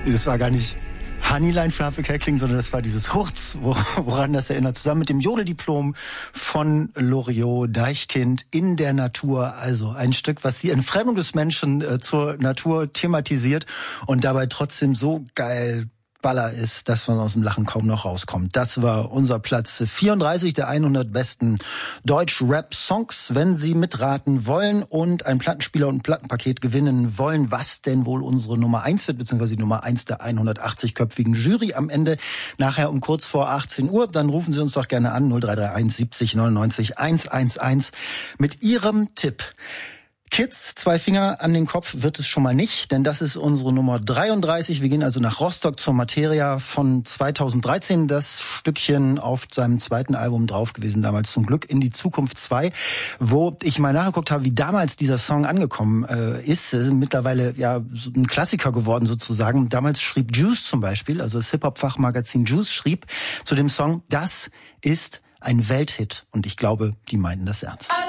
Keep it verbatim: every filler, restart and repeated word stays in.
Das war gar nicht Honeyline für Hartwig Heckling, sondern das war dieses Hurz, woran das erinnert. Zusammen mit dem Jodeldiplom von Loriot, Deichkind in der Natur. Also ein Stück, was die Entfremdung des Menschen äh, zur Natur thematisiert und dabei trotzdem so geil Baller ist, dass man aus dem Lachen kaum noch rauskommt. Das war unser Platz vierunddreißig der hundert besten Deutsch-Rap-Songs. Wenn Sie mitraten wollen und ein Plattenspieler und ein Plattenpaket gewinnen wollen, was denn wohl unsere Nummer eins wird, beziehungsweise die Nummer eins der hundertachtzig-köpfigen Jury am Ende, nachher um kurz vor achtzehn Uhr, dann rufen Sie uns doch gerne an, null drei drei eins siebzig neunundneunzig hunderteins mit Ihrem Tipp. Kids, zwei Finger an den Kopf wird es schon mal nicht, denn das ist unsere Nummer dreiunddreißig. Wir gehen also nach Rostock zur Materia von zweitausenddreizehn. Das Stückchen auf seinem zweiten Album drauf gewesen, damals zum Glück in die Zukunft zwei, wo ich mal nachgeguckt habe, wie damals dieser Song angekommen äh, ist. Mittlerweile ja so ein Klassiker geworden sozusagen. Damals schrieb Juice zum Beispiel, also das Hip-Hop-Fachmagazin Juice, schrieb zu dem Song, das ist ein Welthit. Und ich glaube, die meinten das ernst.